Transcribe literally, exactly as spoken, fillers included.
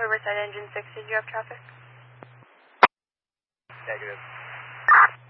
Riverside Engine six, did you have traffic? Negative.